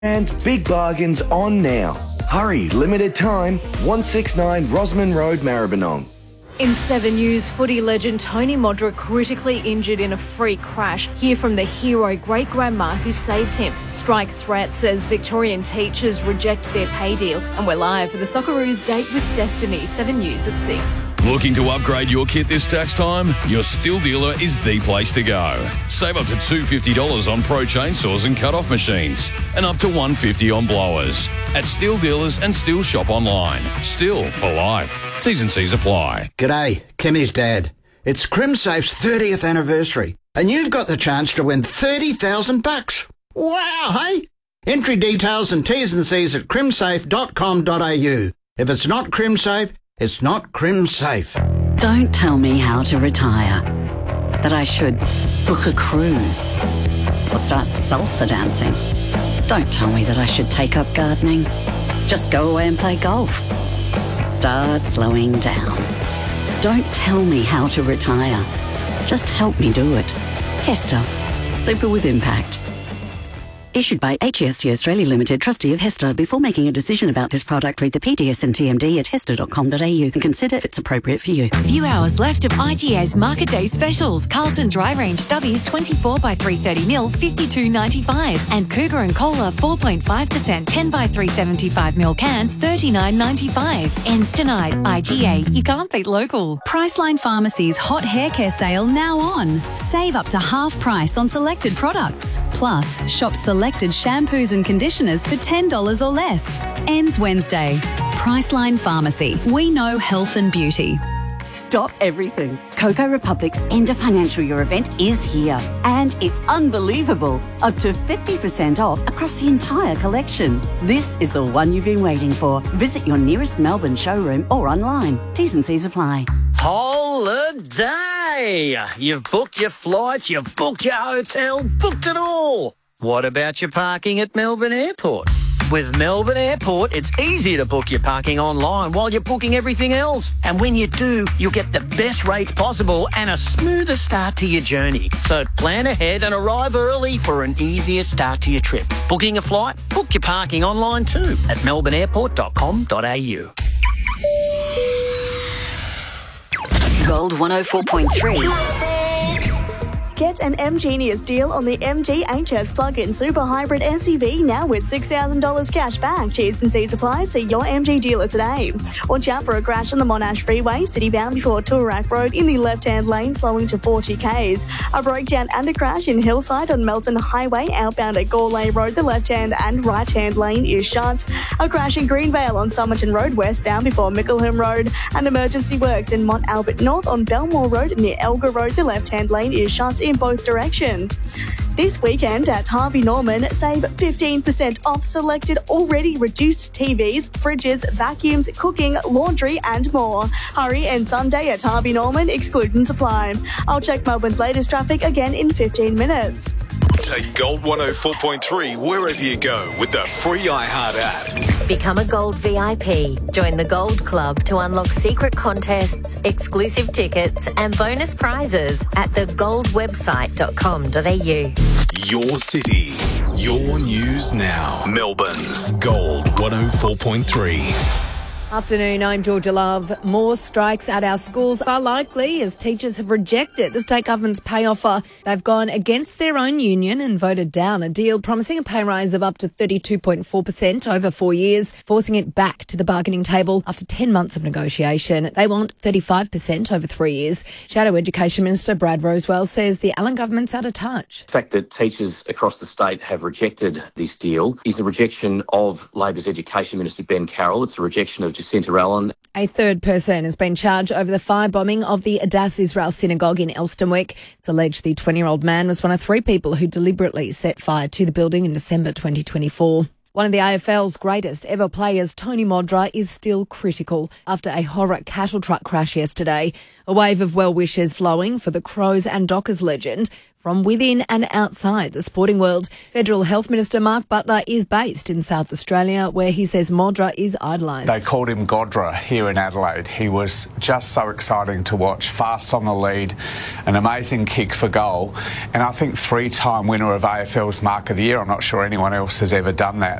And big bargains on now. Hurry, limited time, 169 Rosman Road, Maribyrnong. In 7 News, footy legend Tony Modric critically injured in a freak crash. Hear from the hero great-grandma who saved him. Strike threat says Victorian teachers reject their pay deal. And we're live for the Socceroos Date with Destiny, 7 News at 6. Looking to upgrade your kit this tax time? Your Stihl dealer is the place to go. Save up to $250 on Pro chainsaws and cut-off machines, and up to $150 on blowers. At Stihl dealers and Stihl shop online. Stihl for life. T's and C's apply. G'day, Kimmy's dad. It's CrimSafe's 30th anniversary, and you've got the chance to win $30,000. Wow, hey? Entry details and T's and C's at crimsafe.com.au. If it's not CrimSafe, it's not CrimSafe. Don't tell me how to retire. That I should book a cruise or start salsa dancing. Don't tell me that I should take up gardening. Just go away and play golf. Start slowing down. Don't tell me how to retire. Just help me do it. Hester. Super with impact. Issued by HEST Australia Limited, trustee of Hester. Before making a decision about this product, read the PDS and TMD at hester.com.au and consider if it's appropriate for you. Few hours left of IGA's Market Day specials. Carlton Dry Range Stubbies 24 by 330ml, $52.95. And Cougar and Cola 4.5%, 10 by 375ml cans, $39.95. Ends tonight. IGA. You can't beat local. Priceline Pharmacy's hot hair care sale now on. Save up to half price on selected products. Plus, shop selected shampoos and conditioners for $10 or less. Ends Wednesday. Priceline Pharmacy. We know health and beauty. Stop everything. Coco Republic's end of financial year event is here. And it's unbelievable. Up to 50% off across the entire collection. This is the one you've been waiting for. Visit your nearest Melbourne showroom or online. T's and C's apply. Holiday! You've booked your flights, you've booked your hotel, booked it all. What about your parking at Melbourne Airport? With Melbourne Airport, it's easy to book your parking online while you're booking everything else. And when you do, you'll get the best rates possible and a smoother start to your journey. So plan ahead and arrive early for an easier start to your trip. Booking a flight? Book your parking online too at melbourneairport.com.au. Gold 104.3. Get an MGenius deal on the MG HS plug-in super hybrid SUV now with $6,000 cash back. T's and C's apply. See your MG dealer today. Watch out for a crash on the Monash Freeway, citybound before Toorak Road in the left-hand lane, slowing to 40 k's. A breakdown and a crash in Hillside on Melton Highway, outbound at Gourlay Road. The left-hand and right-hand lane is shut. A crash in Greenvale on Somerton Road, westbound before Mickleham Road. And emergency works in Mont Albert North on Belmore Road near Elgar Road. The left-hand lane is shut in both directions. This weekend at Harvey Norman, save 15% off selected already reduced TVs, fridges, vacuums, cooking, laundry and more. Hurry and Sunday at Harvey Norman, exclusions apply. I'll check Melbourne's latest traffic again in 15 minutes. Take Gold 104.3 wherever you go with the free iHeart app. Become a Gold VIP. Join the Gold Club to unlock secret contests, exclusive tickets and bonus prizes at thegoldwebsite.com.au. Your city, your news now. Melbourne's Gold 104.3. Afternoon, I'm Georgia Love. More strikes at our schools are likely as teachers have rejected the state government's pay offer. They've gone against their own union and voted down a deal promising a pay rise of up to 32.4% over 4 years, forcing it back to the bargaining table after 10 months of negotiation. They want 35% over 3 years. Shadow Education Minister Brad Rosewell says the Allen government's out of touch. The fact that teachers across the state have rejected this deal is a rejection of Labor's Education Minister Ben Carroll. It's a rejection of Jacinta Allen. A third person has been charged over the firebombing of the Adass Israel Synagogue in Elstonwick. It's alleged the 20-year-old man was one of 3 people who deliberately set fire to the building in December 2024. One of the AFL's greatest ever players, Tony Modra, is still critical after a horror cattle truck crash yesterday. A wave of well-wishes flowing for the Crows and Dockers legend from within and outside the sporting world. Federal Health Minister Mark Butler is based in South Australia, where he says Modra is idolised. They called him Godra here in Adelaide. He was just so exciting to watch, fast on the lead, an amazing kick for goal, and I think 3-time winner of AFL's Mark of the Year. I'm not sure anyone else has ever done that.